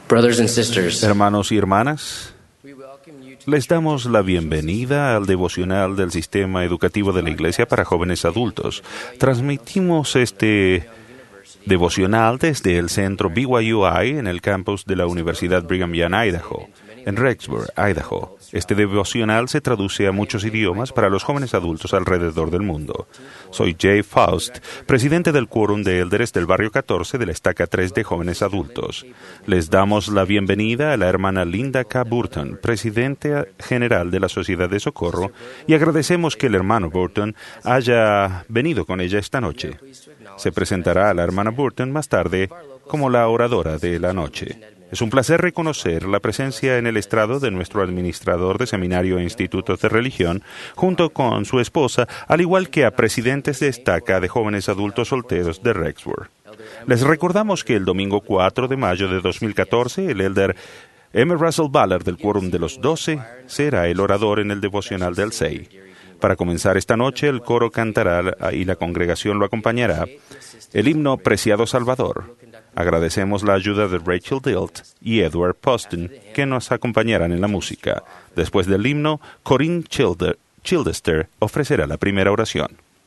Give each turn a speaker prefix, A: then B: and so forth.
A: Brothers and sisters,
B: Hermanos y hermanas, les damos la bienvenida al devocional del Sistema Educativo de la Iglesia para Jóvenes Adultos. Transmitimos este devocional desde el centro BYUI en el campus de la Universidad Brigham Young, Idaho, en Rexburg, Idaho. Este devocional se traduce a muchos idiomas para los jóvenes adultos alrededor del mundo. Soy Jay Faust, presidente del Quórum de Élderes del Barrio 14 de la Estaca 3 de Jóvenes Adultos. Les damos la bienvenida a la hermana Linda K. Burton, presidenta general de la Sociedad de Socorro, y agradecemos que el hermano Burton haya venido con ella esta noche. Se presentará a la hermana Burton más tarde como la oradora de la noche. Es un placer reconocer la presencia en el estrado de nuestro administrador de seminario e institutos de religión, junto con su esposa, al igual que a presidentes de estaca de jóvenes adultos solteros de Rexburg. Les recordamos que el domingo 4 de mayo de 2014, el elder M. Russell Ballard del Quórum de los 12 será el orador en el devocional del SEI. Para comenzar esta noche, el coro cantará y la congregación lo acompañará el himno Preciado Salvador. Agradecemos la ayuda de Rachel Dilt y Edward Poston, que nos acompañarán en la música. Después del himno, Corinne Childester ofrecerá la primera oración.